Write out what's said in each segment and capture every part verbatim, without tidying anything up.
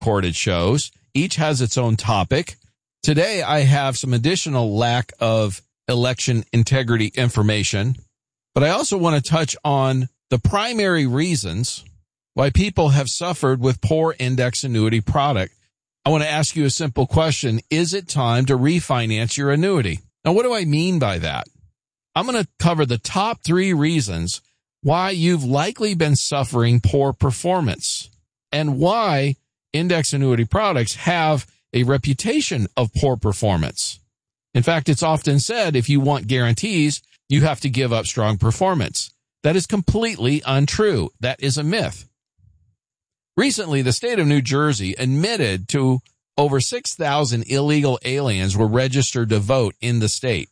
recorded shows. Each has its own topic. Today, I have some additional lack of election integrity information, but I also want to touch on the primary reasons why people have suffered with poor index annuity product. I want to ask you a simple question. Is it time to refinance your annuity? Now, what do I mean by that? I'm going to cover the top three reasons why you've likely been suffering poor performance and why index annuity products have a reputation of poor performance. In fact, it's often said if you want guarantees, you have to give up strong performance. That is completely untrue. That is a myth. Recently, the state of New Jersey admitted to over six thousand illegal aliens were registered to vote in the state.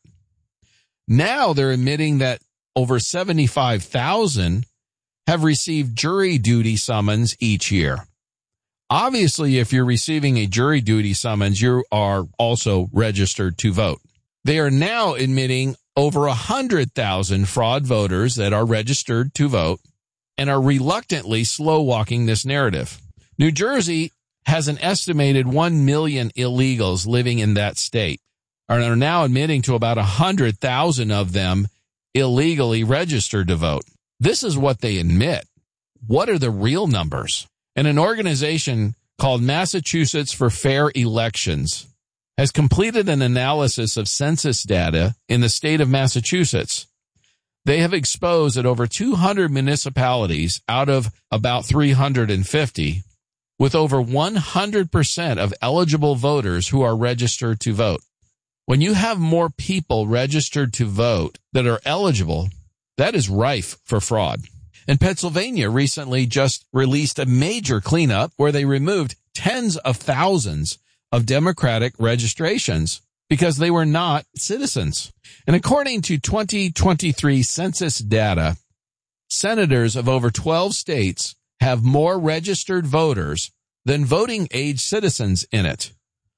Now they're admitting that over seventy-five thousand have received jury duty summons each year. Obviously, if you're receiving a jury duty summons, you are also registered to vote. They are now admitting over one hundred thousand fraud voters that are registered to vote and are reluctantly slow-walking this narrative. New Jersey has an estimated one million illegals living in that state, and are now admitting to about one hundred thousand of them illegally registered to vote. This is what they admit. What are the real numbers? And an organization called Massachusetts for Fair Elections has completed an analysis of census data in the state of Massachusetts. They have exposed that over two hundred municipalities out of about three hundred fifty, with over one hundred percent of eligible voters who are registered to vote. When you have more people registered to vote that are eligible, that is rife for fraud. And Pennsylvania recently just released a major cleanup where they removed tens of thousands of Democratic registrations because they were not citizens. And according to twenty twenty-three census data, senators of over twelve states have more registered voters than voting-age citizens in it.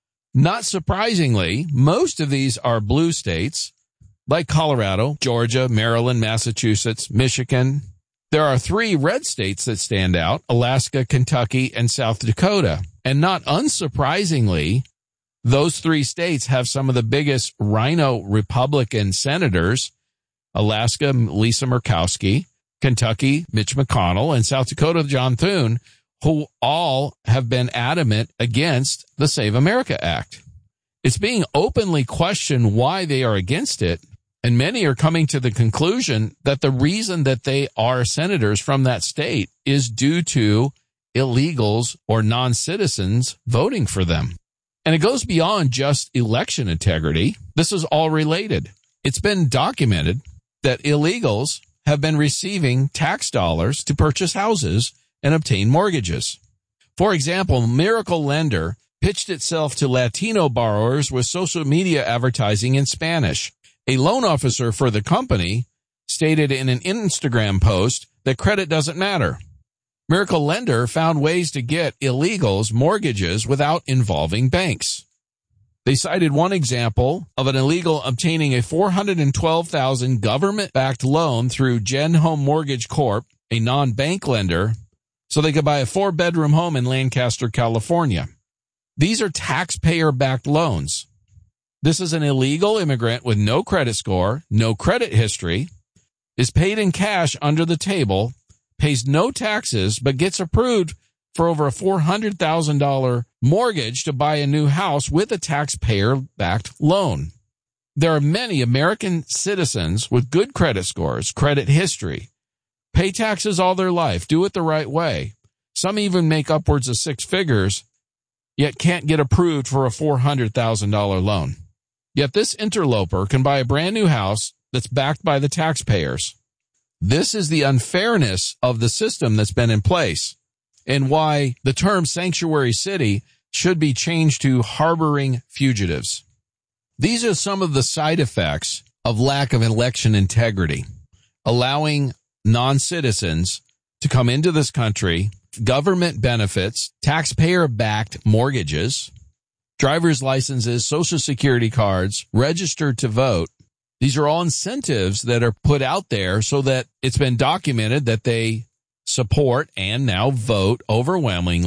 Not surprisingly, most of these are blue states like Colorado, Georgia, Maryland, Massachusetts, Michigan. There are three red states that stand out, Alaska, Kentucky, and South Dakota. And not unsurprisingly, those three states have some of the biggest rhino Republican senators, Alaska, Lisa Murkowski, Kentucky, Mitch McConnell, and South Dakota, John Thune, who all have been adamant against the Save America Act. It's being openly questioned why they are against it, and many are coming to the conclusion that the reason that they are senators from that state is due to illegals or non-citizens voting for them. And it goes beyond just election integrity. This is all related. It's been documented that illegals have been receiving tax dollars to purchase houses and obtain mortgages. For example, Miracle Lender pitched itself to Latino borrowers with social media advertising in Spanish. A loan officer for the company stated in an Instagram post that credit doesn't matter. Miracle Lender found ways to get illegals mortgages without involving banks. They cited one example of an illegal obtaining a four hundred twelve thousand dollars government-backed loan through Gen Home Mortgage Corp, a non-bank lender, so they could buy a four-bedroom home in Lancaster, California. These are taxpayer-backed loans. This is an illegal immigrant with no credit score, no credit history, is paid in cash under the table, pays no taxes, but gets approved for over a four hundred thousand dollars mortgage to buy a new house with a taxpayer-backed loan. There are many American citizens with good credit scores, credit history, pay taxes all their life, do it the right way. Some even make upwards of six figures, yet can't get approved for a four hundred thousand dollars loan. Yet this interloper can buy a brand new house that's backed by the taxpayers. This is the unfairness of the system that's been in place, and why the term sanctuary city should be changed to harboring fugitives. These are some of the side effects of lack of election integrity, allowing non-citizens to come into this country, government benefits, taxpayer-backed mortgages, driver's licenses, social security cards, registered to vote. These are all incentives that are put out there so that it's been documented that they support and now vote overwhelmingly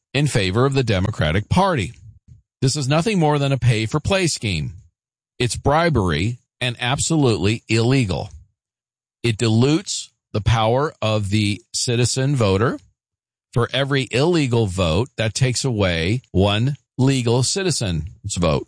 in favor of the Democratic Party. This is nothing more than a pay-for-play scheme. It's bribery and absolutely illegal. It dilutes the power of the citizen voter. For every illegal vote, that takes away one legal citizen's vote.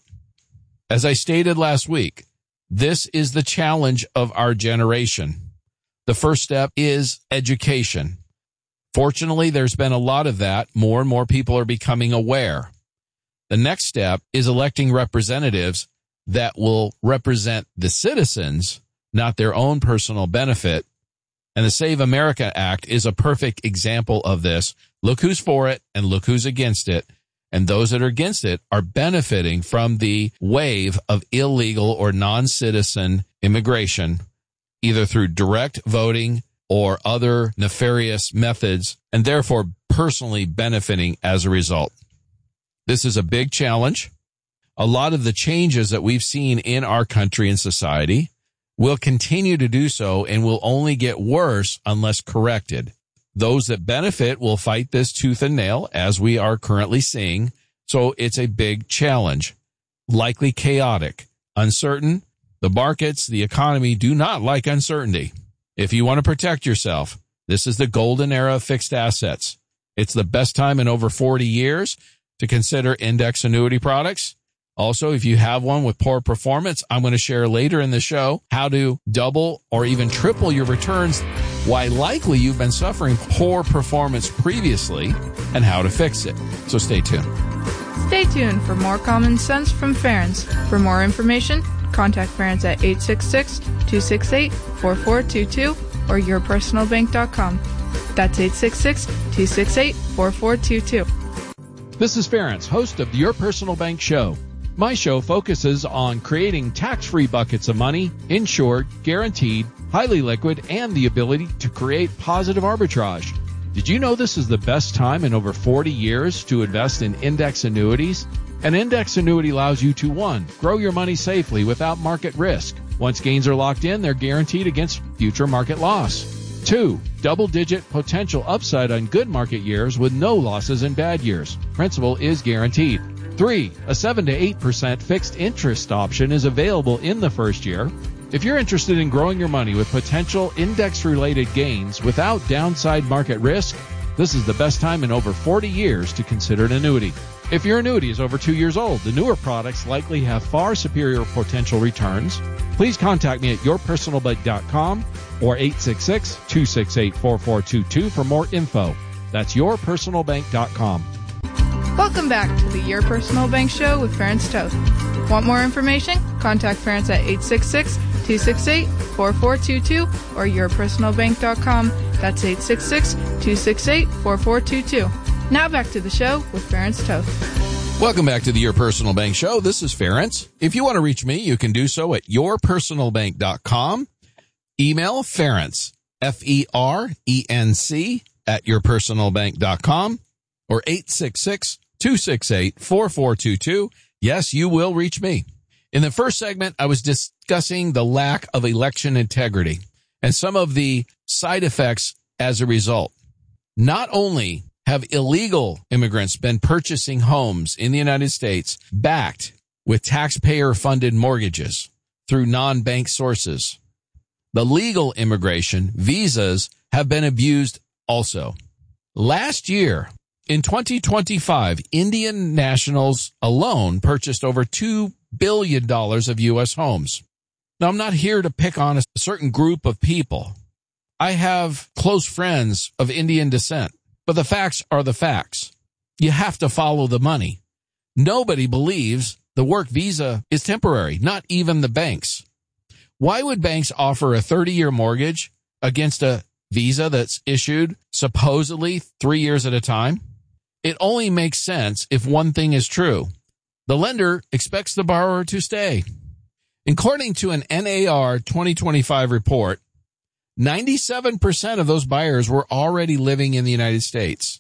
As I stated last week, this is the challenge of our generation. The first step is education. Fortunately, there's been a lot of that. More and more people are becoming aware. The next step is electing representatives that will represent the citizens, not their own personal benefit. And the Save America Act is a perfect example of this. Look who's for it and look who's against it. And those that are against it are benefiting from the wave of illegal or non-citizen immigration, either through direct voting or other nefarious methods, and therefore personally benefiting as a result. This is a big challenge. A lot of the changes that we've seen in our country and society will continue to do so and will only get worse unless corrected. Those that benefit will fight this tooth and nail, as we are currently seeing. So it's a big challenge, likely chaotic, uncertain. The markets, the economy do not like uncertainty. If you want to protect yourself, this is the golden era of fixed assets. It's the best time in over forty years to consider index annuity products. Also, if you have one with poor performance, I'm going to share later in the show how to double or even triple your returns, why likely you've been suffering poor performance previously, and how to fix it. So stay tuned. Stay tuned for more common sense from Ferenc. For more information, contact Ferenc at eight six six, two six eight, four four two two or your personal bank dot com. That's eight six six, two six eight, four four two two. This is Ferenc, host of the Your Personal Bank Show. My show focuses on creating tax-free buckets of money, insured, guaranteed, highly liquid, and the ability to create positive arbitrage. Did you know this is the best time in over forty years to invest in index annuities? An index annuity allows you to, one, grow your money safely without market risk. Once gains are locked in, they're guaranteed against future market loss. Two, double-digit potential upside on good market years with no losses in bad years. Principal is guaranteed. Three, a seven to eight percent fixed interest option is available in the first year. If you're interested in growing your money with potential index-related gains without downside market risk, this is the best time in over forty years to consider an annuity. If your annuity is over two years old, the newer products likely have far superior potential returns. Please contact me at your personal bank dot com or eight six six, two six eight, four four two two for more info. That's your personal bank dot com. Welcome back to the Your Personal Bank Show with Ferenc Toth. Want more information? Contact Ferenc at eight six six, two six eight, four four two two or your personal bank dot com. That's eight six six, two six eight, four four two two. Now back to the show with Ferenc Toth. Welcome back to the Your Personal Bank Show. This is Ferenc. If you want to reach me, you can do so at your personal bank dot com. Email Ferenc, F E R E N C, at your personal bank dot com or eight six six, two six eight, four four two two. Yes, you will reach me. In the first segment, I was discussing the lack of election integrity and some of the side effects as a result. Not only have illegal immigrants been purchasing homes in the United States backed with taxpayer-funded mortgages through non-bank sources, the legal immigration visas have been abused also. Last year, in twenty twenty-five, Indian nationals alone purchased over two billion dollars of U S homes. Now, I'm not here to pick on a certain group of people. I have close friends of Indian descent, but the facts are the facts. You have to follow the money. Nobody believes the work visa is temporary, not even the banks. Why would banks offer a thirty-year mortgage against a visa that's issued supposedly three years at a time? It only makes sense if one thing is true. The lender expects the borrower to stay. According to an N A R twenty twenty-five report, ninety-seven percent of those buyers were already living in the United States.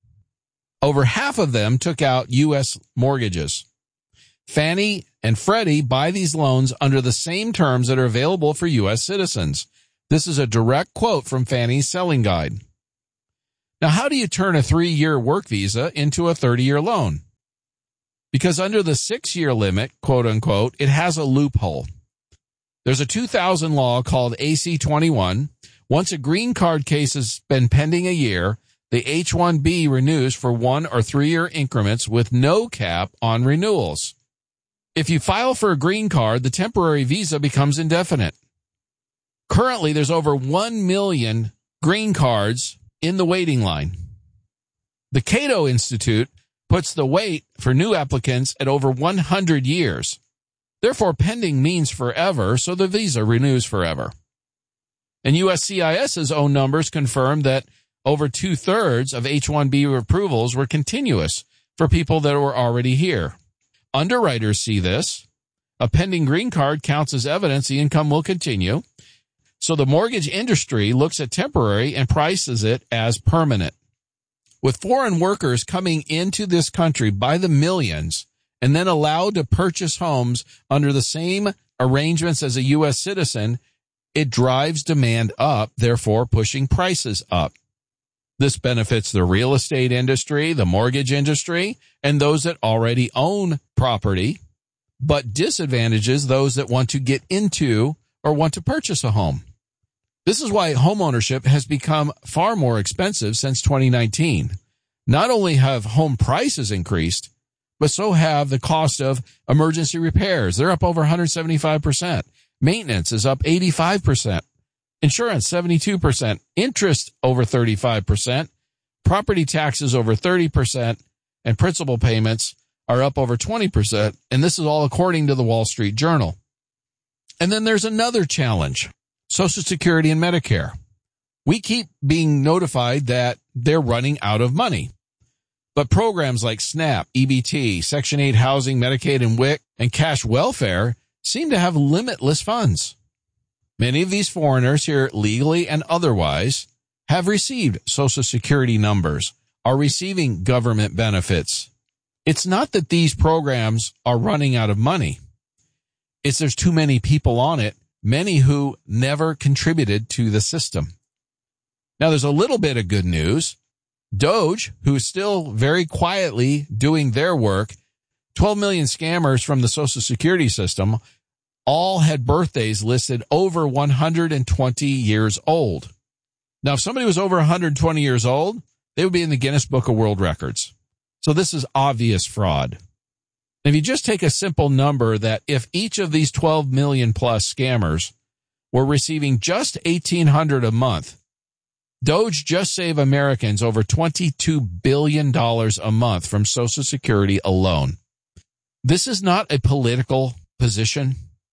Over half of them took out U S mortgages. Fannie and Freddie buy these loans under the same terms that are available for U S citizens. This is a direct quote from Fannie's selling guide. Now, how do you turn a three-year work visa into a thirty-year loan? Because under the six-year limit, quote unquote, it has a loophole. There's a two thousand law called A C twenty-one. Once a green card case has been pending a year, the H one B renews for one or three-year increments with no cap on renewals. If you file for a green card, the temporary visa becomes indefinite. Currently, there's over one million green cards in the waiting line. The Cato Institute puts the wait for new applicants at over one hundred years. Therefore, pending means forever, so the visa renews forever. And USCIS's own numbers confirm that over two-thirds of H one B approvals were continuous for people that were already here. Underwriters see this. A pending green card counts as evidence the income will continue. So the mortgage industry looks at temporary and prices it as permanent. With foreign workers coming into this country by the millions and then allowed to purchase homes under the same arrangements as a U S citizen, it drives demand up, therefore pushing prices up. This benefits the real estate industry, the mortgage industry, and those that already own property, but disadvantages those that want to get into or want to purchase a home. This is why homeownership has become far more expensive since twenty nineteen. Not only have home prices increased, but so have the cost of emergency repairs. They're up over one hundred seventy-five percent. Maintenance is up eighty-five percent. Insurance, seventy-two percent. Interest, over thirty-five percent. Property taxes, over thirty percent. And principal payments are up over twenty percent. And this is all according to the Wall Street Journal. And then there's another challenge. Social Security and Medicare. We keep being notified that they're running out of money. But programs like SNAP, E B T, Section eight housing, Medicaid, and W I C, and cash welfare seem to have limitless funds. Many of these foreigners here, legally and otherwise, have received Social Security numbers, are receiving government benefits. It's not that these programs are running out of money. It's there's too many people on it, many who never contributed to the system. Now, there's a little bit of good news. Doge, who is still very quietly doing their work, twelve million scammers from the Social Security system, all had birthdays listed over one hundred twenty years old. Now, if somebody was over one hundred twenty years old, they would be in the Guinness Book of World Records. So this is obvious fraud. If you just take a simple number that if each of these twelve million plus scammers were receiving just eighteen hundred dollars a month, Doge just saved Americans over twenty-two billion dollars a month from Social Security alone. This is not a political position.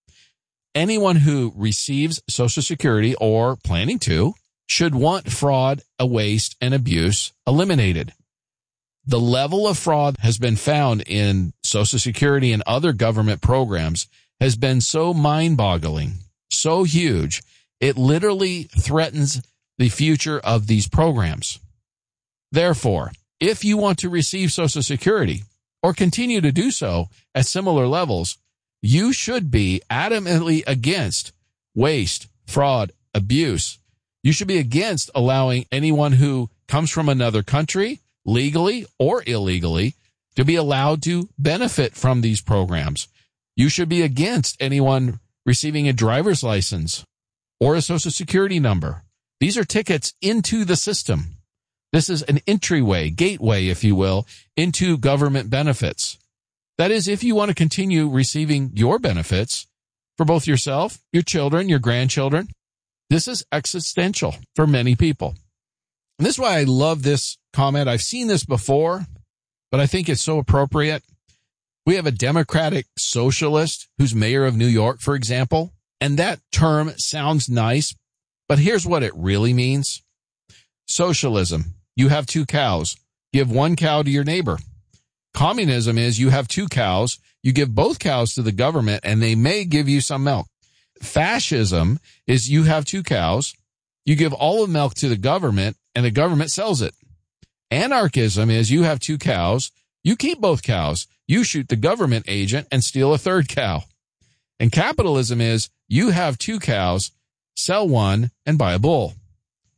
Anyone who receives Social Security or planning to should want fraud, waste, and abuse eliminated. The level of fraud has been found in Social Security and other government programs has been so mind-boggling, so huge, it literally threatens the future of these programs. Therefore, if you want to receive Social Security or continue to do so at similar levels, you should be adamantly against waste, fraud, abuse. You should be against allowing anyone who comes from another country, legally or illegally, to be allowed to benefit from these programs. You should be against anyone receiving a driver's license or a Social Security number. These are tickets into the system. This is an entryway, gateway, if you will, into government benefits. That is, if you want to continue receiving your benefits for both yourself, your children, your grandchildren, this is existential for many people. And this is why I love this comment. I've seen this before, but I think it's so appropriate. We have a Democratic socialist who's mayor of New York, for example, and that term sounds nice, but here's what it really means. Socialism, you have two cows. Give one cow to your neighbor. Communism is you have two cows. You give both cows to the government, and they may give you some milk. Fascism is you have two cows. You give all of the milk to the government, and the government sells it. Anarchism is you have two cows. You keep both cows. You shoot the government agent and steal a third cow. And capitalism is you have two cows, sell one, and buy a bull.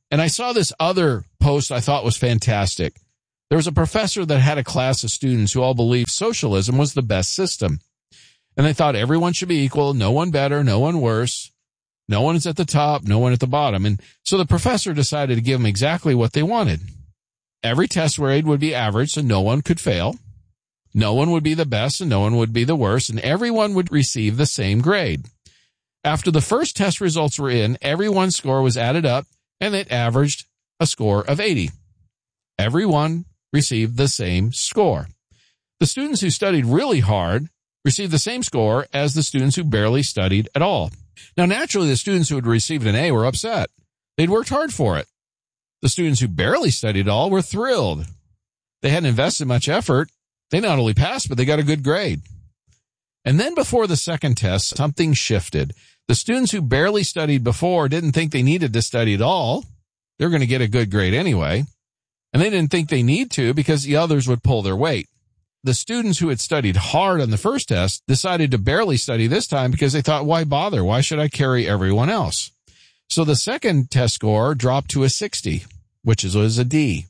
And I saw this other post I thought was fantastic. There was a professor that had a class of students who all believed socialism was the best system. And they thought everyone should be equal, no one better, no one worse. No one is at the top, no one at the bottom. And so the professor decided to give them exactly what they wanted. Every test grade would be average, so no one could fail. No one would be the best, and no one would be the worst, and everyone would receive the same grade. After the first test results were in, everyone's score was added up, and it averaged a score of eighty. Everyone received the same score. The students who studied really hard received the same score as the students who barely studied at all. Now, naturally, the students who had received an A were upset. They'd worked hard for it. The students who barely studied at all were thrilled. They hadn't invested much effort. They not only passed, but they got a good grade. And then before the second test, something shifted. The students who barely studied before didn't think they needed to study at all. They're going to get a good grade anyway. And they didn't think they need to because the others would pull their weight. The students who had studied hard on the first test decided to barely study this time because they thought, why bother? Why should I carry everyone else? So the second test score dropped to a sixty, which is, was a D.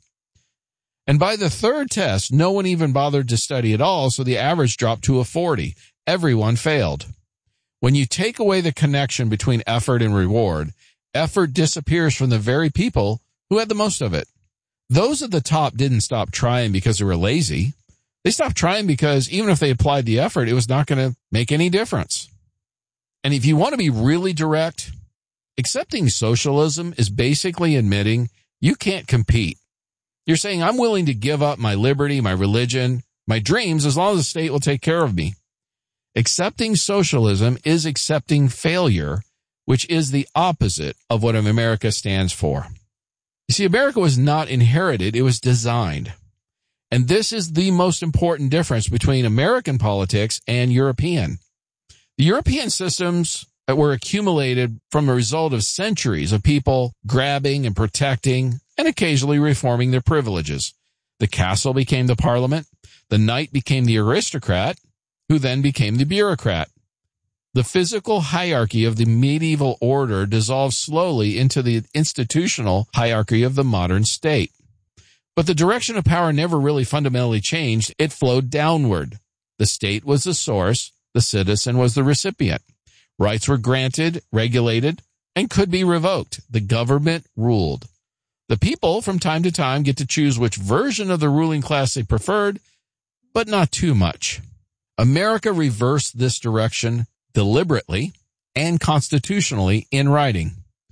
And by the third test, no one even bothered to study at all, so the average dropped to a forty. Everyone failed. When you take away the connection between effort and reward, effort disappears from the very people who had the most of it. Those at the top didn't stop trying because they were lazy. They stopped trying because even if they applied the effort, it was not going to make any difference. And if you want to be really direct, accepting socialism is basically admitting you can't compete. You're saying, I'm willing to give up my liberty, my religion, my dreams, as long as the state will take care of me. Accepting socialism is accepting failure, which is the opposite of what America stands for. You see, America was not inherited, it was designed. And this is the most important difference between American politics and European. The European systems that were accumulated from a result of centuries of people grabbing and protecting and occasionally reforming their privileges. The castle became the parliament. The knight became the aristocrat, who then became the bureaucrat. The physical hierarchy of the medieval order dissolved slowly into the institutional hierarchy of the modern state. But the direction of power never really fundamentally changed. It flowed downward. The state was the source. The citizen was the recipient. Rights were granted, regulated, and could be revoked. The government ruled. The people, from time to time, get to choose which version of the ruling class they preferred, but not too much. America reversed this direction deliberately and constitutionally in writing.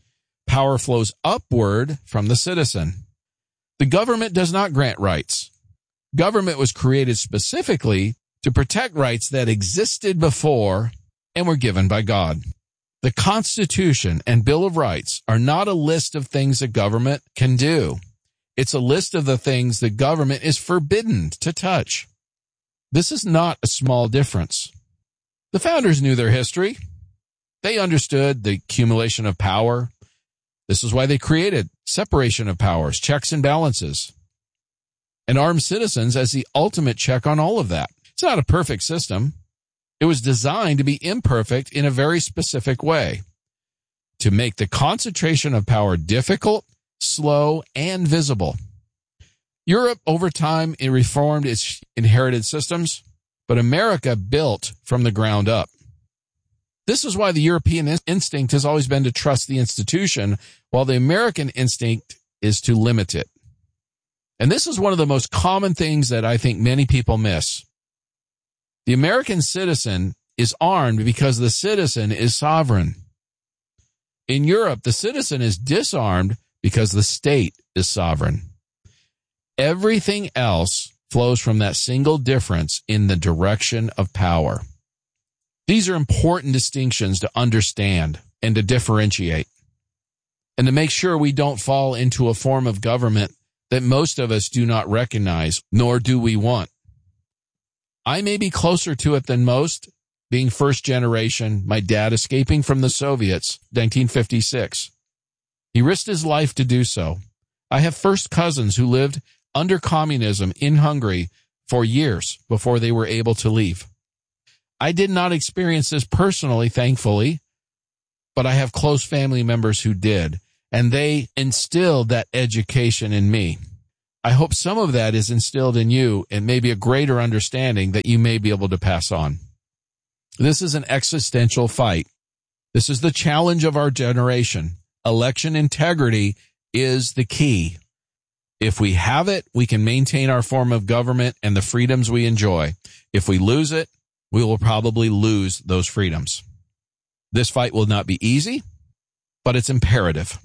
Power flows upward from the citizen. The government does not grant rights. Government was created specifically to protect rights that existed before and were given by God. The Constitution and Bill of Rights are not a list of things the government can do. It's a list of the things the government is forbidden to touch. This is not a small difference. The founders knew their history. They understood the accumulation of power. This is why they created separation of powers, checks and balances, and armed citizens as the ultimate check on all of that. It's not a perfect system. It was designed to be imperfect in a very specific way, to make the concentration of power difficult, slow, and visible. Europe, over time, it reformed its inherited systems, but America built from the ground up. This is why the European instinct has always been to trust the institution, while the American instinct is to limit it. And this is one of the most common things that I think many people miss. The American citizen is armed because the citizen is sovereign. In Europe, the citizen is disarmed because the state is sovereign. Everything else flows from that single difference in the direction of power. These are important distinctions to understand and to differentiate, and to make sure we don't fall into a form of government that most of us do not recognize, nor do we want. I may be closer to it than most, being first generation, my dad escaping from the Soviets, nineteen fifty-six. He risked his life to do so. I have first cousins who lived under communism in Hungary for years before they were able to leave. I did not experience this personally, thankfully, but I have close family members who did. and they instilled that education in me. I hope some of that is instilled in you and maybe a greater understanding that you may be able to pass on. This is an existential fight. This is the challenge of our generation. Election integrity is the key. If we have it, we can maintain our form of government and the freedoms we enjoy. If we lose it, we will probably lose those freedoms. This fight will not be easy, but it's imperative.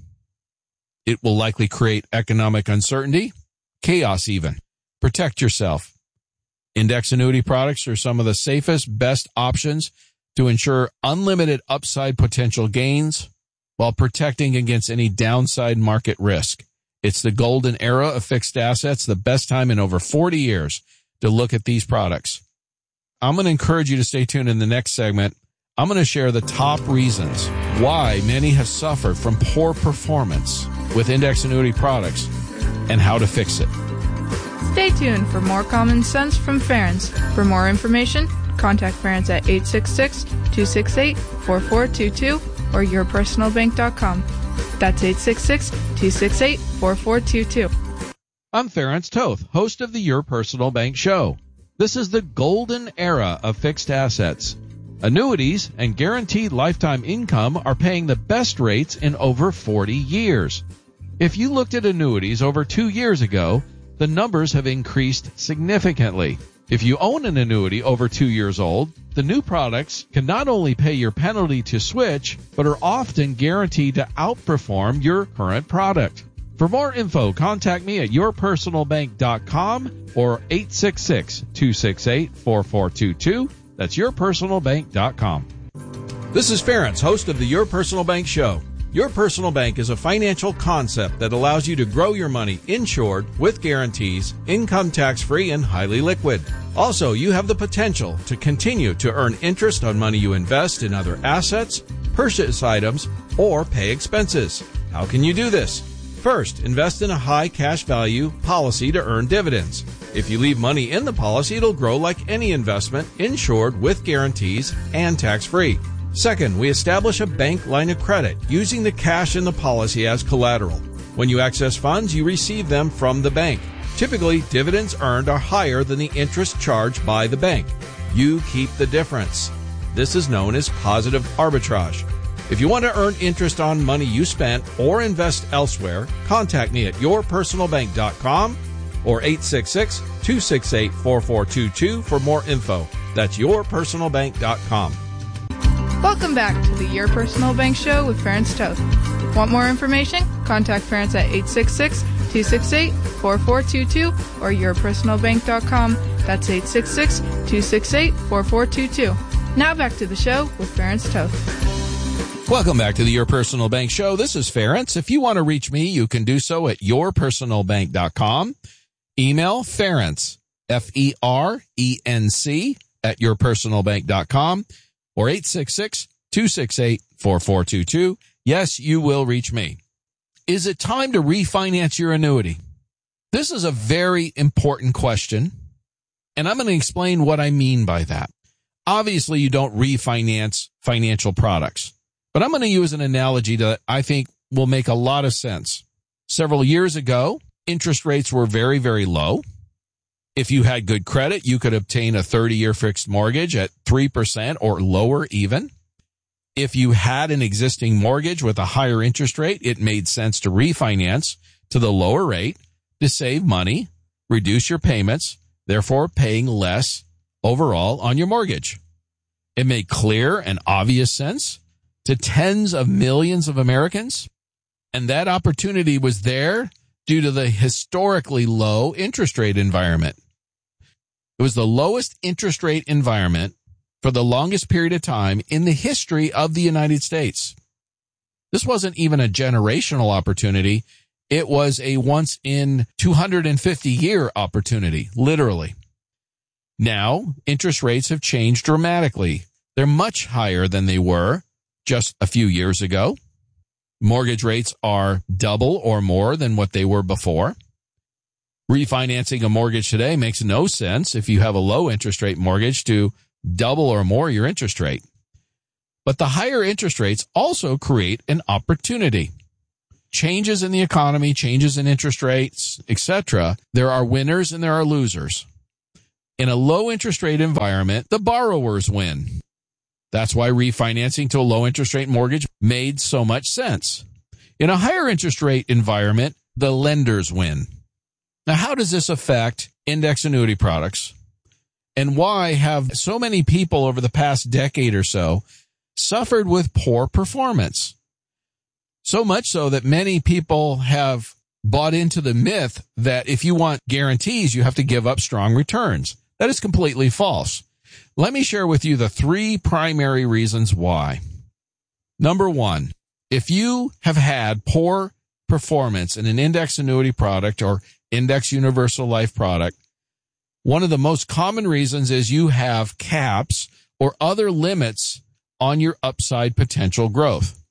It will likely create economic uncertainty, chaos even. Protect yourself. Index annuity products are some of the safest, best options to ensure unlimited upside potential gains while protecting against any downside market risk. It's the golden era of fixed assets, the best time in over forty years to look at these products. I'm going to encourage you to stay tuned in the next segment. I'm going to share the top reasons why many have suffered from poor performance with index annuity products and how to fix it. Stay tuned for more common sense from Ferenc. For more information, contact Ferenc at eight six six, two six eight, four four two two or your personal bank dot com. That's eight six six, two six eight, four four two two. I'm Ferenc Toth, host of the Your Personal Bank Show. This is the golden era of fixed assets. Annuities and guaranteed lifetime income are paying the best rates in over forty years. If you looked at annuities over two years ago, the numbers have increased significantly. If you own an annuity over two years old, the new products can not only pay your penalty to switch, but are often guaranteed to outperform your current product. For more info, contact me at your personal bank dot com or eight six six, two six eight, four four two two. That's your personal bank dot com. This is Ferenc, host of the Your Personal Bank Show. Your Personal Bank is a financial concept that allows you to grow your money insured with guarantees, income tax-free, and highly liquid. Also, you have the potential to continue to earn interest on money you invest in other assets, purchase items, or pay expenses. How can you do this? First, invest in a high cash value policy to earn dividends. If you leave money in the policy, it'll grow like any investment, insured with guarantees and tax-free. Second, we establish a bank line of credit using the cash in the policy as collateral. When you access funds, you receive them from the bank. Typically, dividends earned are higher than the interest charged by the bank. You keep the difference. This is known as positive arbitrage. If you want to earn interest on money you spent or invest elsewhere, contact me at your personal bank dot com or eight six six, two six eight, four four two two for more info. That's your personal bank dot com. Welcome back to the Your Personal Bank Show with Ferenc Toth. Want more information? Contact Ferenc at eight six six, two six eight, four four two two or your personal bank dot com. That's eight six six, two six eight, four four two two. Now back to the show with Ferenc Toth. Welcome back to the Your Personal Bank Show. This is Ferenc. If you want to reach me, you can do so at your personal bank dot com. Email Ferenc, F E R E N C, at your personal bank dot com. Or eight six six, two six eight, four four two two. Yes, you will reach me. Is it time to refinance your annuity? This is a very important question, and I'm going to explain what I mean by that. Obviously, you don't refinance financial products, but I'm going to use an analogy that I think will make a lot of sense. Several years ago, interest rates were very, very low. If you had good credit, you could obtain a thirty-year fixed mortgage at three percent or lower even. If you had an existing mortgage with a higher interest rate, it made sense to refinance to the lower rate to save money, reduce your payments, therefore paying less overall on your mortgage. It made clear and obvious sense to tens of millions of Americans, and that opportunity was there due to the historically low interest rate environment. It was the lowest interest rate environment for the longest period of time in the history of the United States. This wasn't even a generational opportunity. It was a once in two hundred fifty year opportunity, literally. Now, interest rates have changed dramatically. They're much higher than they were just a few years ago. Mortgage rates are double or more than what they were before. Refinancing a mortgage today makes no sense if you have a low interest rate mortgage to double or more your interest rate. But the higher interest rates also create an opportunity. changes in the economy, changes in interest rates, et cetera, there are winners and there are losers. In a low interest rate environment, the borrowers win. That's why refinancing to a low interest rate mortgage made so much sense. In a higher interest rate environment, the lenders win. Now, how does this affect index annuity products? And why have so many people over the past decade or so suffered with poor performance? So much so that many people have bought into the myth that if you want guarantees, you have to give up strong returns. That is completely false. Let me share with you the three primary reasons why. Number one, if you have had poor performance in an index annuity product or index universal life product, one of the most common reasons is you have caps or other limits on your upside potential growth.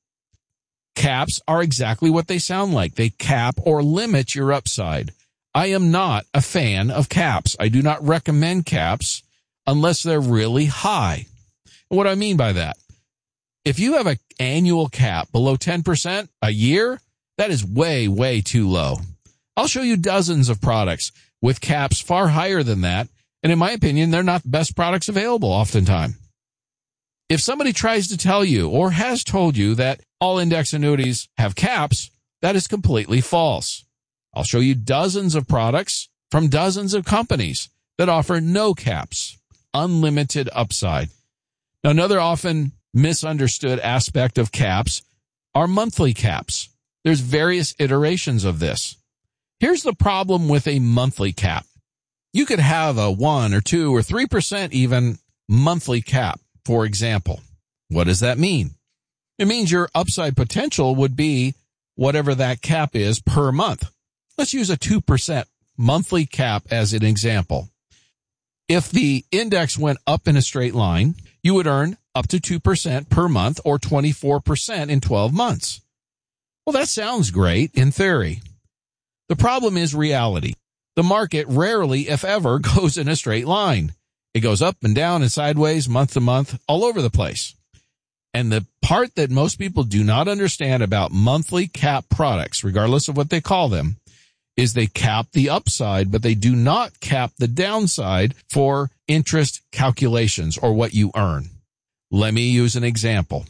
Caps are exactly what they sound like. They cap or limit your upside. I am not a fan of caps. I do not recommend caps unless they're really high. What do I mean by that? If you have an annual cap below ten percent a year, that is way, way too low. I'll show you dozens of products with caps far higher than that, and in my opinion, they're not the best products available oftentimes. If somebody tries to tell you or has told you that all index annuities have caps, that is completely false. I'll show you dozens of products from dozens of companies that offer no caps, unlimited upside. Now, another often misunderstood aspect of caps are monthly caps. There's various iterations of this. Here's the problem with a monthly cap. You could have a one or two or three percent even monthly cap, for example. What does that mean? It means your upside potential would be whatever that cap is per month. Let's use a two percent monthly cap as an example. If the index went up in a straight line, you would earn up to two percent per month or twenty-four percent in twelve months. Well, that sounds great in theory. The problem is reality. The market rarely, if ever, goes in a straight line. It goes up and down and sideways, month to month, all over the place. And the part that most people do not understand about monthly cap products, regardless of what they call them, is they cap the upside, but they do not cap the downside for interest calculations or what you earn. Let me use an example.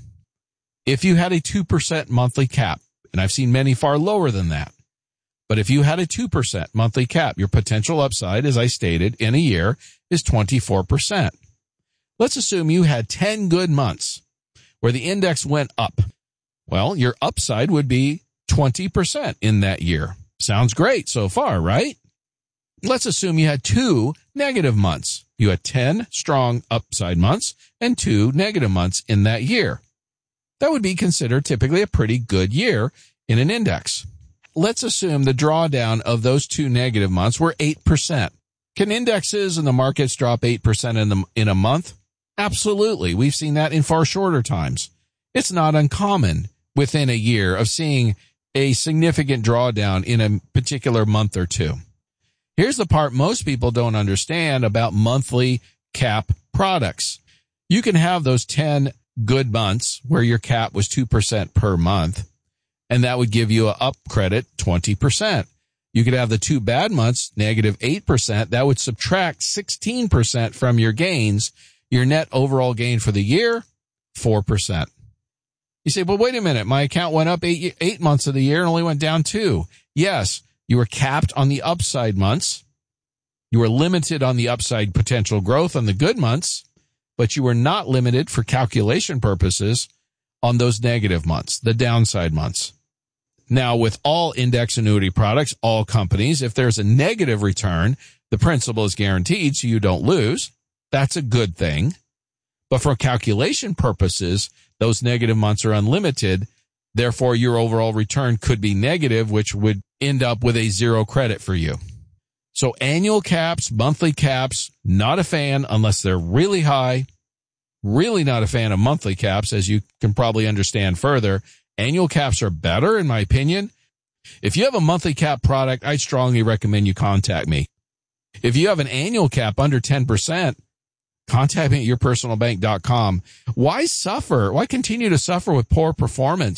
If you had a two percent monthly cap, and I've seen many far lower than that, but if you had a two percent monthly cap, your potential upside, as I stated, in a year is twenty-four percent. Let's assume you had ten good months where the index went up. Well, your upside would be twenty percent in that year. Sounds great so far, right? Let's assume you had two negative months. You had ten strong upside months and two negative months in that year. That would be considered typically a pretty good year in an index. Let's assume the drawdown of those two negative months were eight percent. Can indexes and the markets drop eight percent in the, in a month? Absolutely. We've seen that in far shorter times. It's not uncommon within a year of seeing a significant drawdown in a particular month or two. Here's the part most people don't understand about monthly cap products. You can have those ten good months where your cap was two percent per month, and that would give you a up credit twenty percent. You could have the two bad months, negative eight percent. That would subtract sixteen percent from your gains. Your net overall gain for the year, four percent. You say, well, wait a minute. My account went up eight, eight months of the year and only went down two. Yes, you were capped on the upside months. You were limited on the upside potential growth on the good months, but you were not limited for calculation purposes on those negative months, the downside months. Now, with all index annuity products, all companies, if there's a negative return, the principal is guaranteed so you don't lose. That's a good thing. But for calculation purposes, those negative months are unlimited. Therefore, your overall return could be negative, which would end up with a zero credit for you. So annual caps, monthly caps, not a fan unless they're really high. Really not a fan of monthly caps, as you can probably understand further. Annual caps are better, in my opinion. If you have a monthly cap product, I strongly recommend you contact me. If you have an annual cap under ten percent, contact me at your personal bank dot com. Why suffer? Why continue to suffer with poor performance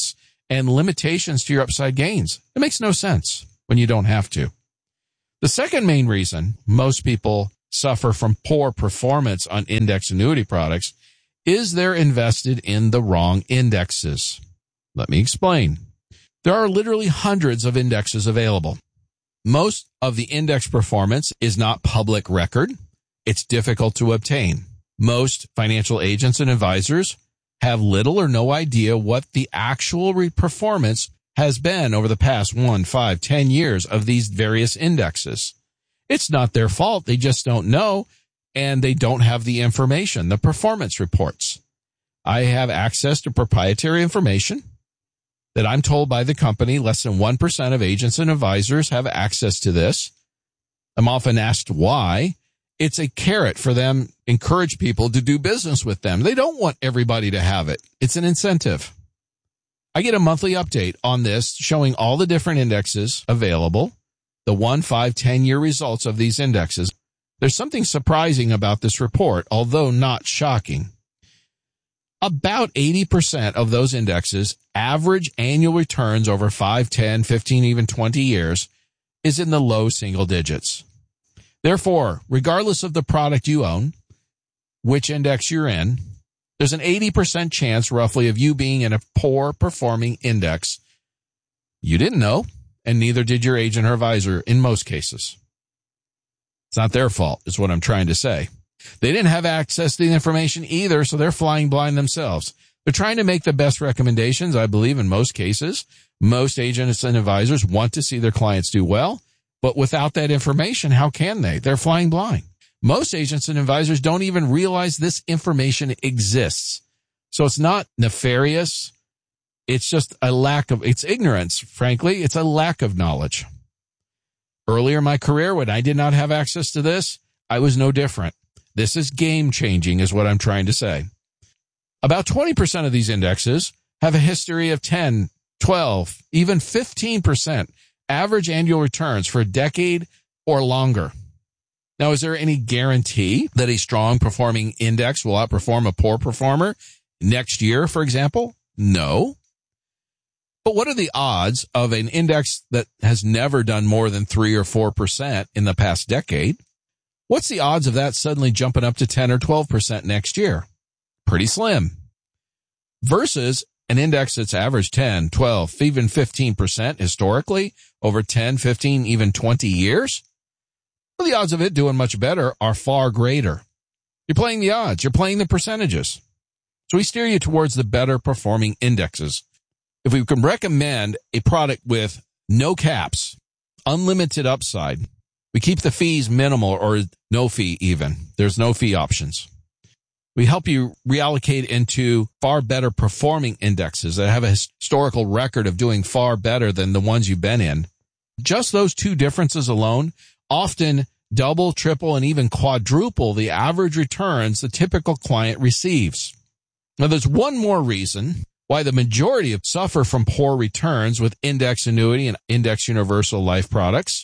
and limitations to your upside gains. It makes no sense when you don't have to. The second main reason most people suffer from poor performance on index annuity products is they're invested in the wrong indexes. Let me explain. There are literally hundreds of indexes available. Most of the index performance is not public record. It's difficult to obtain. Most financial agents and advisors have little or no idea what the actual performance has been over the past one, five, ten years of these various indexes. It's not their fault. They just don't know, and they don't have the information, the performance reports. I have access to proprietary information that I'm told by the company less than one percent of agents and advisors have access to this. I'm often asked why. It's a carrot for them, encourage people to do business with them. They don't want everybody to have it. It's an incentive. I get a monthly update on this showing all the different indexes available, the one, five, ten-year results of these indexes. There's something surprising about this report, although not shocking. About eighty percent of those indexes average annual returns over five, ten, fifteen, even twenty years is in the low single digits. Therefore, regardless of the product you own, which index you're in, there's an eighty percent chance roughly of you being in a poor performing index. You didn't know, and neither did your agent or advisor in most cases. It's not their fault, is what I'm trying to say. They didn't have access to the information either, so they're flying blind themselves. They're trying to make the best recommendations, I believe, in most cases. Most agents and advisors want to see their clients do well, but without that information, how can they? They're flying blind. Most agents and advisors don't even realize this information exists. So it's not nefarious. It's just a lack of, it's ignorance, frankly. It's a lack of knowledge. Earlier in my career, when I did not have access to this, I was no different. This is game-changing, is what I'm trying to say. About twenty percent of these indexes have a history of ten, twelve, even fifteen percent average annual returns for a decade or longer. Now, is there any guarantee that a strong performing index will outperform a poor performer next year, for example? No. But what are the odds of an index that has never done more than three or four percent in the past decade? What's the odds of that suddenly jumping up to ten or twelve percent next year? Pretty slim. Versus an index that's averaged ten, twelve, even fifteen percent historically over ten, fifteen, even twenty years. Well, the odds of it doing much better are far greater. You're playing the odds. You're playing the percentages. So we steer you towards the better performing indexes. If we can recommend a product with no caps, unlimited upside, we keep the fees minimal or no fee even. There's no fee options. We help you reallocate into far better performing indexes that have a historical record of doing far better than the ones you've been in. Just those two differences alone often double, triple, and even quadruple the average returns the typical client receives. Now, there's one more reason why the majority of suffer from poor returns with index annuity and index universal life products.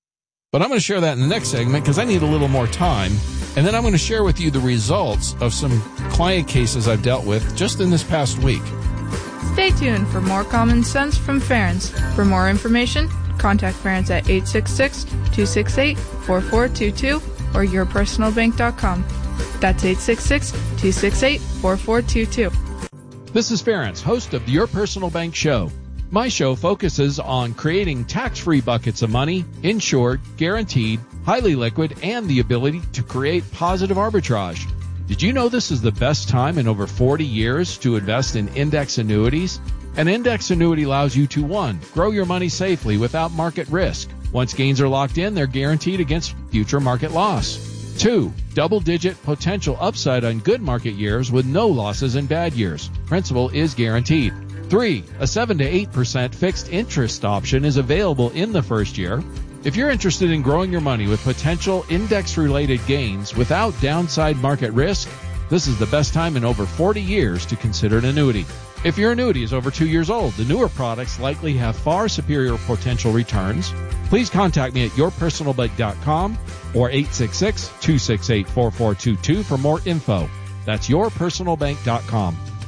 But I'm going to share that in the next segment because I need a little more time. And then I'm going to share with you the results of some client cases I've dealt with just in this past week. Stay tuned for more common sense from Ferenc. For more information, contact Ferenc at eight six six, two six eight, four four two two or your personal bank dot com. That's eight six six, two six eight, four four two two. This is Ferenc, host of the Your Personal Bank Show. My show focuses on creating tax-free buckets of money, insured, guaranteed, highly liquid, and the ability to create positive arbitrage. Did you know this is the best time in over forty years to invest in index annuities? An index annuity allows you to, one, grow your money safely without market risk. Once gains are locked in, they're guaranteed against future market loss. Two, double-digit potential upside on good market years with no losses in bad years. Principal is guaranteed. Three, a seven to eight percent fixed interest option is available in the first year. If you're interested in growing your money with potential index-related gains without downside market risk, this is the best time in over forty years to consider an annuity. If your annuity is over two years old, the newer products likely have far superior potential returns. Please contact me at your personal bank dot com or eight six six, two six eight, four four two two for more info. That's your personal bank dot com.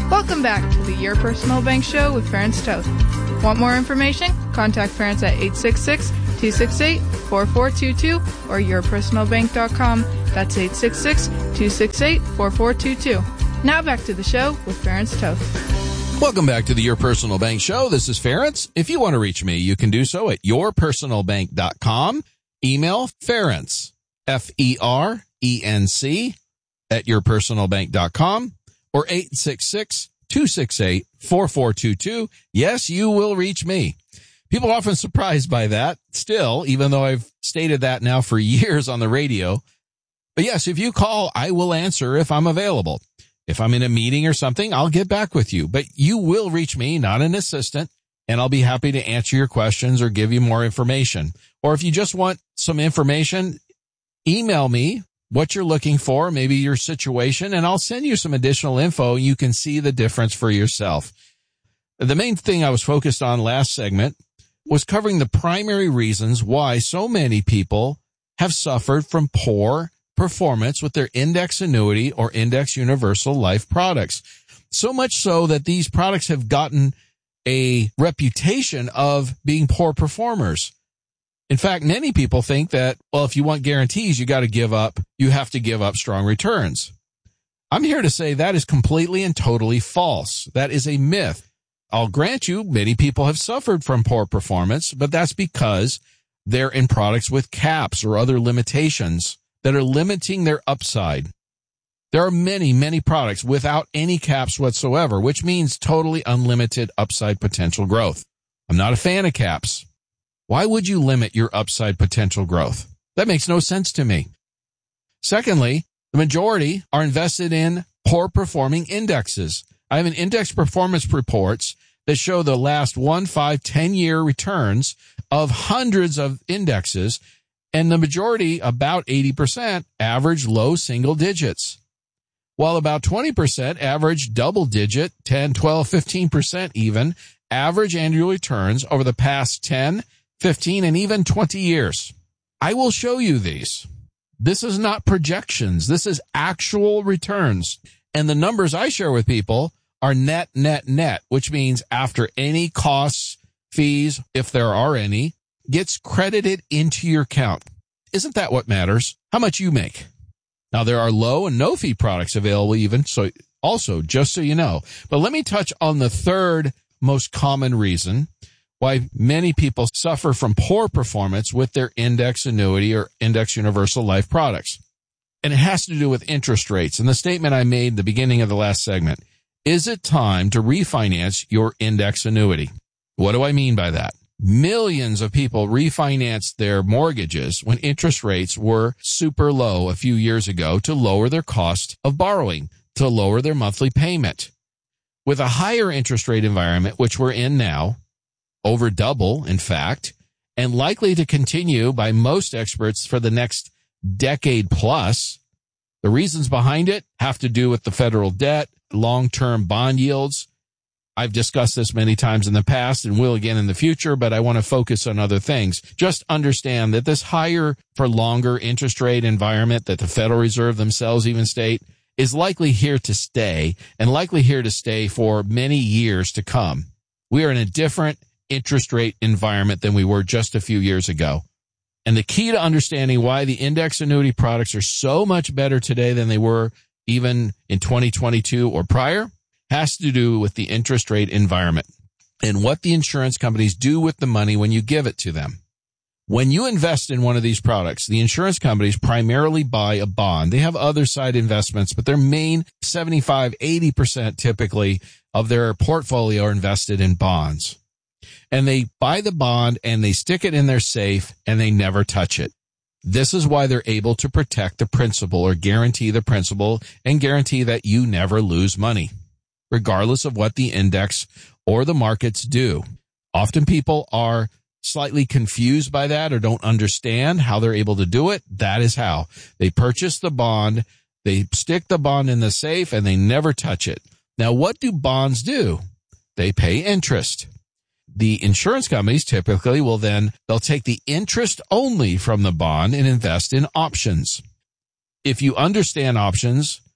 Welcome back to the Your Personal Bank Show with Ferenc Toth. Want more information? Contact Ferenc at eight six six, two six eight, four four two two or your personal bank dot com. That's eight six six, two six eight, four four two two. Now back to the show with Ferenc Toth. Welcome back to the Your Personal Bank Show. This is Ferenc. If you want to reach me, you can do so at your personal bank dot com. Email Ferenc, F E R E N C, at your personal bank dot com. Or eight six six, two six eight, four four two two. Yes, you will reach me. People are often surprised by that still, even though I've stated that now for years on the radio. But yes, if you call, I will answer if I'm available. If I'm in a meeting or something, I'll get back with you. But you will reach me, not an assistant, and I'll be happy to answer your questions or give you more information. Or if you just want some information, email me what you're looking for, maybe your situation, and I'll send you some additional info. You can see the difference for yourself. The main thing I was focused on last segment was covering the primary reasons why so many people have suffered from poor performance with their index annuity or index universal life products. So much so that these products have gotten a reputation of being poor performers. In fact, many people think that, well, if you want guarantees, you got to give up, you have to give up strong returns. I'm here to say that is completely and totally false. That is a myth. I'll grant you, many people have suffered from poor performance, but that's because they're in products with caps or other limitations that are limiting their upside. There are many, many products without any caps whatsoever, which means totally unlimited upside potential growth. I'm not a fan of caps. Why would you limit your upside potential growth? That makes no sense to me. Secondly, the majority are invested in poor performing indexes. I have an index performance reports that show the last one, five, ten year returns of hundreds of indexes, and the majority, about eighty percent, average low single digits, while about twenty percent average double digit, ten, twelve, fifteen percent even, average annual returns over the past ten, fifteen, and even twenty years. I will show you these. This is not projections. This is actual returns. And the numbers I share with people are net, net, net, which means after any costs, fees, if there are any, gets credited into your account. Isn't that what matters? How much you make. Now, there are low and no fee products available even, so also, just so you know. But let me touch on the third most common reason why many people suffer from poor performance with their index annuity or index universal life products. And it has to do with interest rates. And the statement I made at the beginning of the last segment, is it time to refinance your index annuity? What do I mean by that? Millions of people refinanced their mortgages when interest rates were super low a few years ago to lower their cost of borrowing, to lower their monthly payment. With a higher interest rate environment, which we're in now, over double, in fact, and likely to continue by most experts for the next decade plus, the reasons behind it have to do with the federal debt, long-term bond yields. I've discussed this many times in the past and will again in the future, but I want to focus on other things. Just understand that this higher for longer interest rate environment that the Federal Reserve themselves even state is likely here to stay and likely here to stay for many years to come. We are in a different interest rate environment than we were just a few years ago. And the key to understanding why the index annuity products are so much better today than they were even in twenty twenty-two or prior has to do with the interest rate environment and what the insurance companies do with the money when you give it to them. When you invest in one of these products, the insurance companies primarily buy a bond. They have other side investments, but their main seventy-five, eighty percent typically of their portfolio are invested in bonds. And they buy the bond and they stick it in their safe and they never touch it. This is why they're able to protect the principal or guarantee the principal and guarantee that you never lose money, regardless of what the index or the markets do. Often people are slightly confused by that or don't understand how they're able to do it. That is how. They purchase the bond, they stick the bond in the safe, and they never touch it. Now, what do bonds do? They pay interest. The insurance companies typically will then, they'll take the interest only from the bond and invest in options. If you understand options,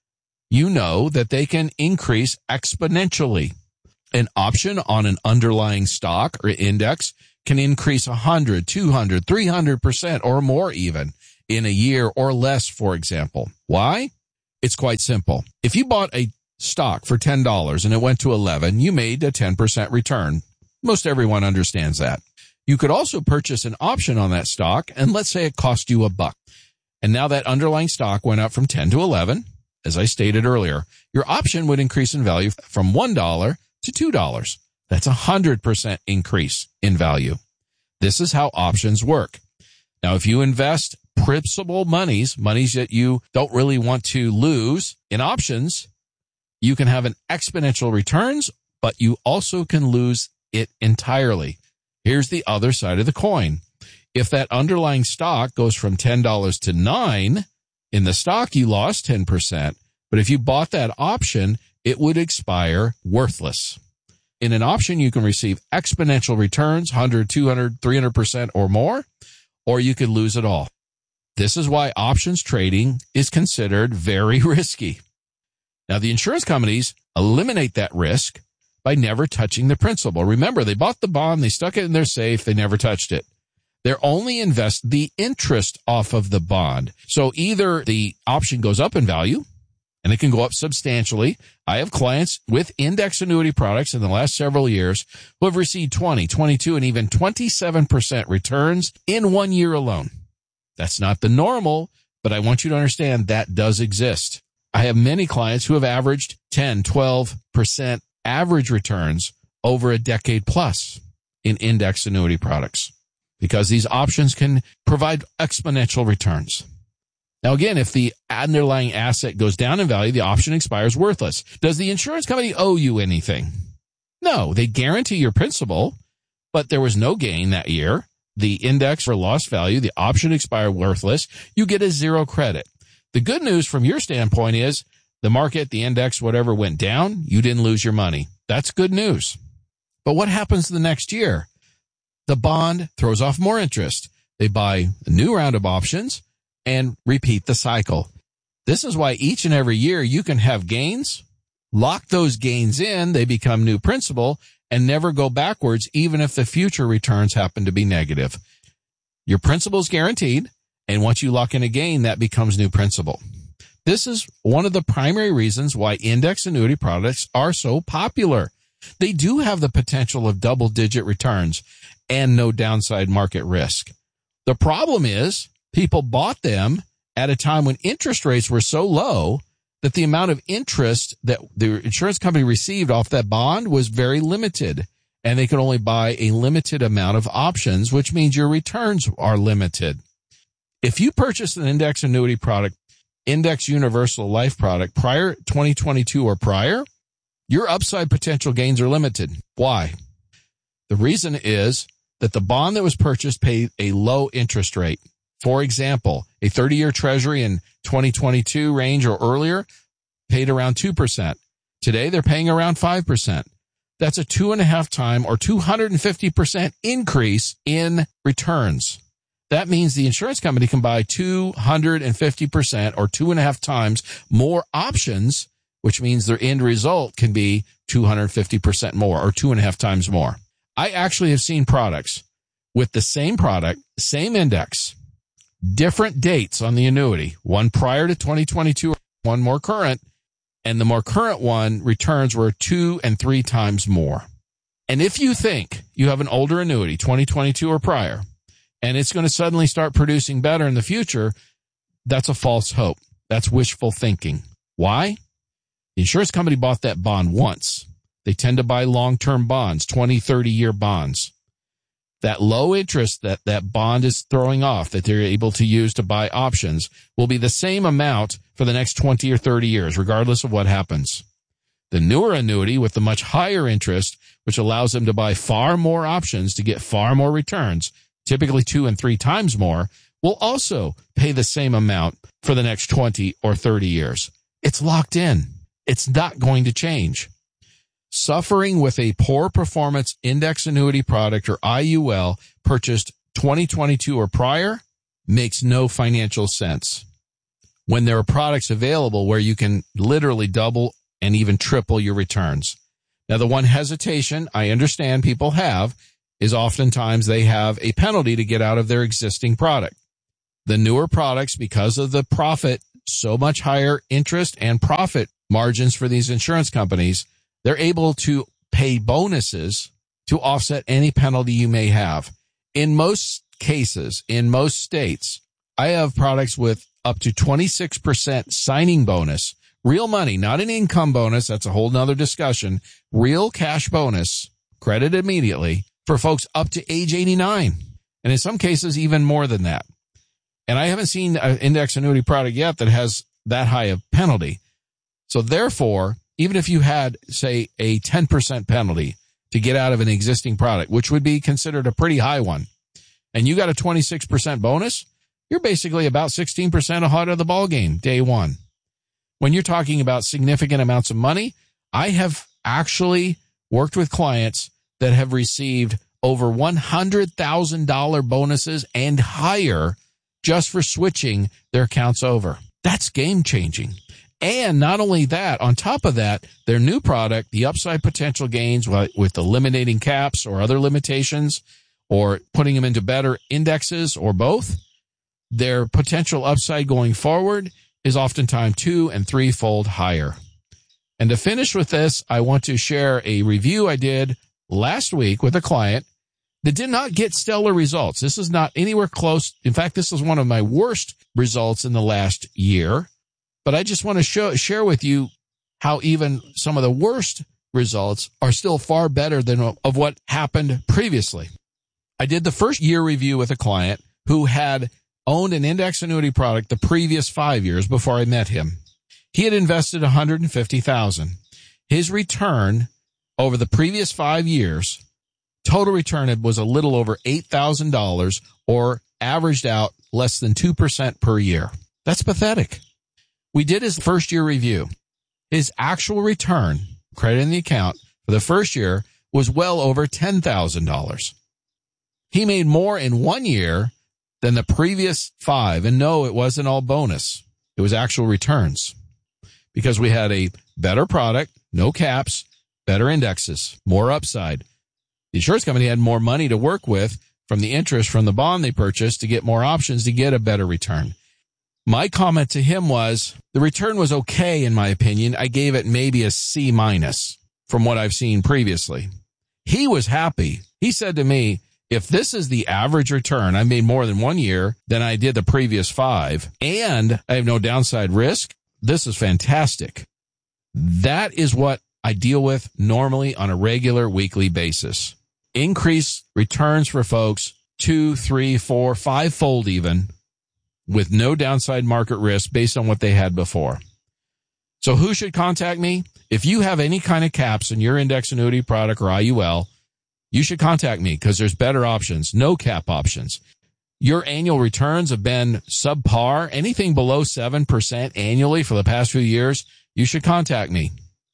you know that they can increase exponentially. An option on an underlying stock or index can increase one hundred, two hundred, three hundred percent or more even in a year or less, for example. Why? It's quite simple. If you bought a stock for ten dollars and it went to eleven, you made a ten percent return. Most everyone understands that. You could also purchase an option on that stock, and let's say it cost you a buck. And now that underlying stock went up from ten to eleven, as I stated earlier. Your option would increase in value from one dollar to two dollars. That's a one hundred percent increase in value. This is how options work. Now, if you invest principal monies, monies that you don't really want to lose in options, you can have an exponential returns, but you also can lose it entirely. Here's the other side of the coin. If that underlying stock goes from ten dollars to nine dollars, in the stock you lost ten percent, but if you bought that option, it would expire worthless. In an option, you can receive exponential returns, one hundred, two hundred, three hundred percent or more, or you could lose it all. This is why options trading is considered very risky. Now, the insurance companies eliminate that risk by never touching the principal. Remember, they bought the bond, they stuck it in their safe, they never touched it. They're only invest the interest off of the bond. So either the option goes up in value, and it can go up substantially. I have clients with index annuity products in the last several years who have received twenty, twenty-two, and even twenty-seven percent returns in one year alone. That's not the normal, but I want you to understand that does exist. I have many clients who have averaged ten, twelve percent average returns over a decade plus in index annuity products because these options can provide exponential returns. Now, again, if the underlying asset goes down in value, the option expires worthless. Does the insurance company owe you anything? No, they guarantee your principal, but there was no gain that year. The index for lost value, the option expired worthless. You get a zero credit. The good news from your standpoint is the market, the index, whatever went down, you didn't lose your money. That's good news. But what happens the next year? The bond throws off more interest. They buy a new round of options and repeat the cycle. This is why each and every year you can have gains, lock those gains in, they become new principal, and never go backwards even if the future returns happen to be negative. Your principal is guaranteed, and once you lock in a gain, that becomes new principal. This is one of the primary reasons why index annuity products are so popular. They do have the potential of double-digit returns and no downside market risk. The problem is people bought them at a time when interest rates were so low that the amount of interest that the insurance company received off that bond was very limited, and they could only buy a limited amount of options, which means your returns are limited. If you purchased an index annuity product, index universal life product prior twenty twenty-two or prior, your upside potential gains are limited. Why? The reason is that the bond that was purchased paid a low interest rate. For example, a thirty-year treasury in twenty twenty-two range or earlier paid around two percent. Today, they're paying around five percent. That's a two and a half time or two hundred fifty percent increase in returns. That means the insurance company can buy two hundred fifty percent or two and a half times more options, which means their end result can be two hundred fifty percent more or two and a half times more. I actually have seen products with the same product, same index, different dates on the annuity, one prior to twenty twenty-two, one more current, and the more current one returns were two and three times more. And if you think you have an older annuity, twenty twenty-two or prior, and it's going to suddenly start producing better in the future, that's a false hope. That's wishful thinking. Why? The insurance company bought that bond once. They tend to buy long-term bonds, twenty, thirty-year bonds. That low interest that that bond is throwing off that they're able to use to buy options will be the same amount for the next twenty or thirty years, regardless of what happens. The newer annuity with the much higher interest, which allows them to buy far more options to get far more returns, typically two and three times more, will also pay the same amount for the next twenty or thirty years. It's locked in. It's not going to change. Suffering with a poor performance index annuity product or I U L purchased twenty twenty-two or prior makes no financial sense. when there are products available where you can literally double and even triple your returns. Now, the one hesitation I understand people have is oftentimes they have a penalty to get out of their existing product. The newer products, because of the profit, so much higher interest and profit margins for these insurance companies, they're able to pay bonuses to offset any penalty you may have. In most cases, in most states, I have products with up to twenty-six percent signing bonus, real money, not an income bonus. That's a whole nother discussion. Real cash bonus, credit immediately for folks up to age eighty-nine. And in some cases, even more than that. And I haven't seen an index annuity product yet that has that high of penalty. So therefore, even if you had, say, a ten percent penalty to get out of an existing product, which would be considered a pretty high one, and you got a twenty-six percent bonus, you're basically about sixteen percent ahead of the ball game day one. When you're talking about significant amounts of money, I have actually worked with clients that have received over one hundred thousand dollars bonuses and higher just for switching their accounts over. That's game changing. And not only that, on top of that, their new product, the upside potential gains with eliminating caps or other limitations or putting them into better indexes or both, their potential upside going forward is oftentimes two and threefold higher. And to finish with this, I want to share a review I did last week with a client that did not get stellar results. This is not anywhere close. In fact, this is one of my worst results in the last year. But I just want to show, share with you how even some of the worst results are still far better than of what happened previously. I did the first year review with a client who had owned an index annuity product the previous five years before I met him. He had invested one hundred fifty thousand dollars. His return over the previous five years, total return was a little over eight thousand dollars or averaged out less than two percent per year. That's pathetic. We did his first year review. His actual return, credit in the account, for the first year was well over ten thousand dollars. He made more in one year than the previous five. And no, it wasn't all bonus. It was actual returns because we had a better product, no caps, better indexes, more upside. The insurance company had more money to work with from the interest from the bond they purchased to get more options to get a better return. My comment to him was, the return was okay, in my opinion. I gave it maybe a C minus from what I've seen previously. He was happy. He said to me, if this is the average return, I made more than one year than I did the previous five, and I have no downside risk, this is fantastic. That is what I deal with normally on a regular weekly basis. Increase returns for folks two, three, four, five-fold even, with no downside market risk based on what they had before. So who should contact me? If you have any kind of caps in your index annuity product or I U L, you should contact me because there's better options, no cap options. Your annual returns have been subpar, anything below seven percent annually for the past few years, you should contact me.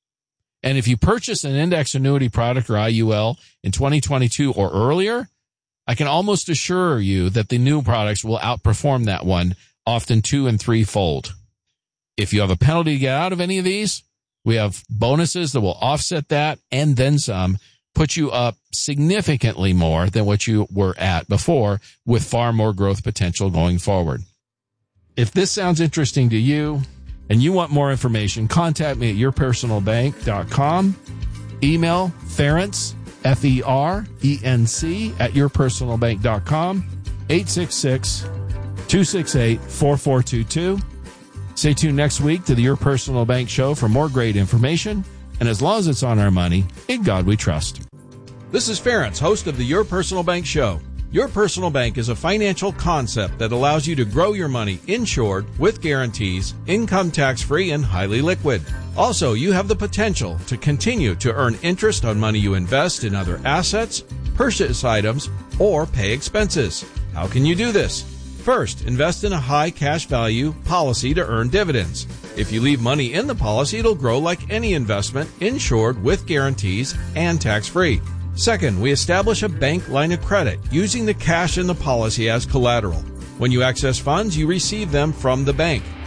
And if you purchase an index annuity product or I U L in twenty twenty-two or earlier, I can almost assure you that the new products will outperform that one, often two and threefold. If you have a penalty to get out of any of these, we have bonuses that will offset that and then some, put you up significantly more than what you were at before with far more growth potential going forward. If this sounds interesting to you and you want more information, contact me at your personal bank dot com. Email Ferenc, F E R E N C, at your personal bank dot com, eight six six, two six eight, four four two two. Stay tuned next week to the Your Personal Bank Show for more great information. And as long as it's on our money, in God we trust. This is Ferenc, host of the Your Personal Bank Show. Your Personal Bank is a financial concept that allows you to grow your money insured with guarantees, income tax-free, and highly liquid. Also, you have the potential to continue to earn interest on money you invest in other assets, purchase items, or pay expenses. How can you do this? First, invest in a high cash value policy to earn dividends. If you leave money in the policy, it'll grow like any investment, insured with guarantees and tax-free. Second, we establish a bank line of credit using the cash in the policy as collateral. When you access funds, you receive them from the bank.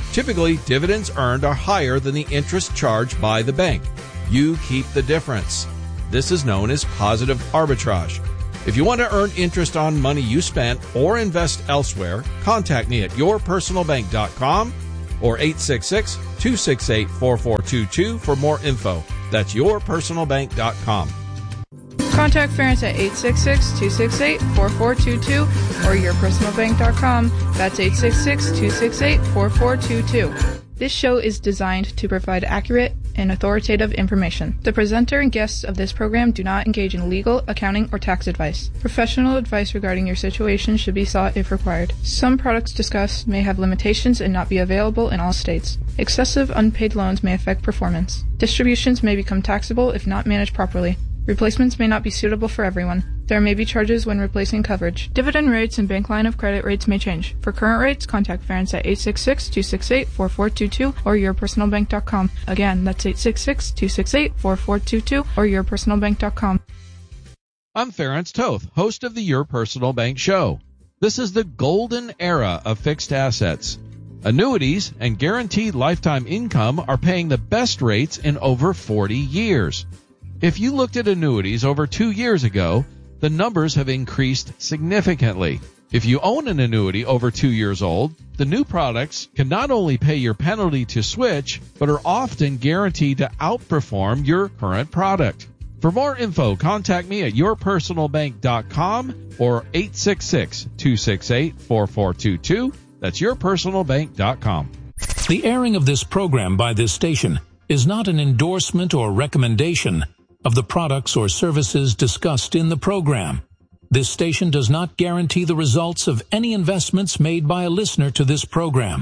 Typically, dividends earned are higher than the interest charged by the bank. You keep the difference. This is known as positive arbitrage. If you want to earn interest on money you spent or invest elsewhere, contact me at your personal bank dot com or eight six six, two six eight, four four two two for more info. That's your personal bank dot com. Contact Ference at eight six six, two six eight, four four two two or your personal bank dot com. That's eight six six, two six eight, four four two two. This show is designed to provide accurate and authoritative information. The presenter and guests of this program do not engage in legal, accounting, or tax advice. Professional advice regarding your situation should be sought if required. Some products discussed may have limitations and not be available in all states. Excessive unpaid loans may affect performance. Distributions may become taxable if not managed properly. Replacements may not be suitable for everyone. There may be charges when replacing coverage. Dividend rates and bank line of credit rates may change. For current rates, contact Ference at eight six six, two six eight, four four two two or your personal bank dot com. Again, that's eight six six, two six eight, four four two two or your personal bank dot com. I'm Ference Toth, host of the Your Personal Bank Show. This is the golden era of fixed assets. Annuities and guaranteed lifetime income are paying the best rates in over forty years. If you looked at annuities over two years ago, the numbers have increased significantly. If you own an annuity over two years old, the new products can not only pay your penalty to switch, but are often guaranteed to outperform your current product. For more info, contact me at your personal bank dot com or eight six six, two six eight, four four two two. That's your personal bank dot com. The airing of this program by this station is not an endorsement or recommendation of the products or services discussed in the program. This station does not guarantee the results of any investments made by a listener to this program.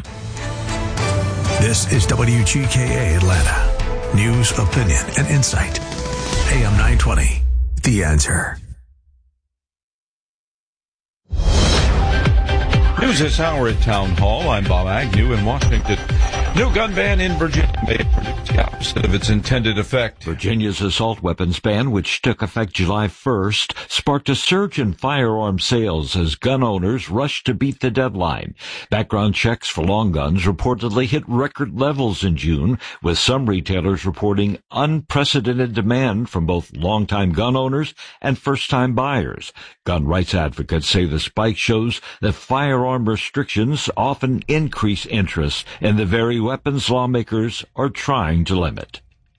This is W G K A Atlanta. News, opinion, and insight. A M nine twenty, The Answer. News this hour at Town Hall. I'm Bob Agnew in Washington. New gun ban in Virginia may produce the opposite of its intended effect. Virginia's assault weapons ban, which took effect July first, sparked a surge in firearm sales as gun owners rushed to beat the deadline. Background checks for long guns reportedly hit record levels in June, with some retailers reporting unprecedented demand from both longtime gun owners and first-time buyers. Gun rights advocates say the spike shows that firearm restrictions often increase interest in the very weapons lawmakers are trying to limit.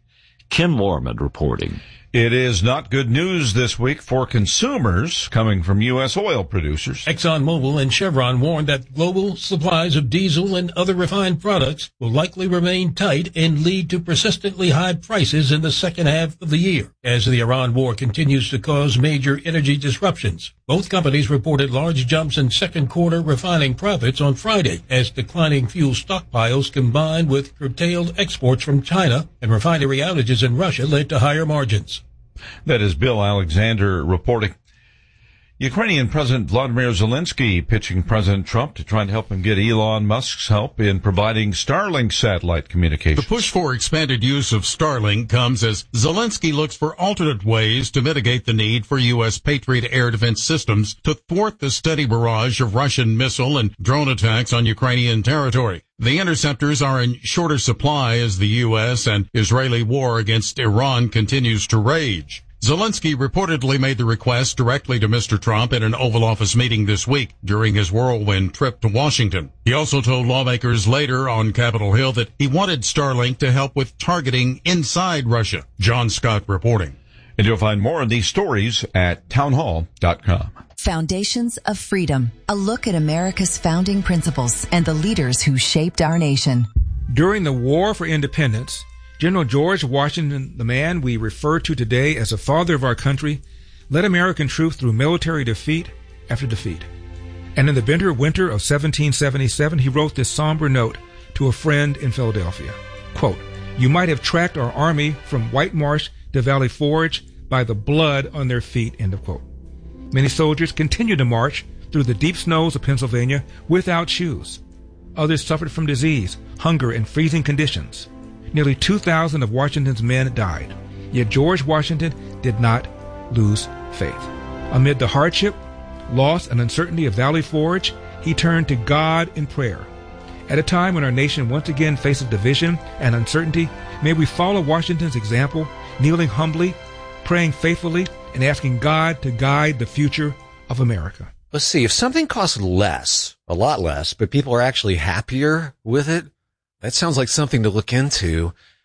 Ken Lorman reporting. It is not good news this week for consumers coming from U S oil producers. ExxonMobil and Chevron warned that global supplies of diesel and other refined products will likely remain tight and lead to persistently high prices in the second half of the year as the Iran war continues to cause major energy disruptions. Both companies reported large jumps in second quarter refining profits on Friday as declining fuel stockpiles combined with curtailed exports from China and refinery outages in Russia led to higher margins. That is Bill Alexander reporting. Ukrainian President Vladimir Zelensky pitching President Trump to try and help him get Elon Musk's help in providing Starlink satellite communications. The push for expanded use of Starlink comes as Zelensky looks for alternate ways to mitigate the need for U S Patriot air defense systems to thwart the steady barrage of Russian missile and drone attacks on Ukrainian territory. The interceptors are in shorter supply as the U S and Israeli war against Iran continues to rage. Zelensky reportedly made the request directly to Mister Trump in an Oval Office meeting this week during his whirlwind trip to Washington. He also told lawmakers later on Capitol Hill that he wanted Starlink to help with targeting inside Russia. John Scott reporting. And you'll find more of these stories at townhall dot com. Foundations of Freedom, a look at America's founding principles and the leaders who shaped our nation. During the War for Independence, General George Washington, the man we refer to today as the father of our country, led American troops through military defeat after defeat. And in the bitter winter of seventeen seventy-seven, he wrote this somber note to a friend in Philadelphia. Quote, "You might have tracked our army from White Marsh to Valley Forge by the blood on their feet," end of quote. Many soldiers continued to march through the deep snows of Pennsylvania without shoes. Others suffered from disease, hunger, and freezing conditions. Nearly two thousand of Washington's men died. Yet George Washington did not lose faith. Amid the hardship, loss, and uncertainty of Valley Forge, he turned to God in prayer. At a time when our nation once again faces division and uncertainty, may we follow Washington's example, kneeling humbly, praying faithfully, and asking God to guide the future of America. Let's see, if something costs less, a lot less, but people are actually happier with it, that sounds like something to look into.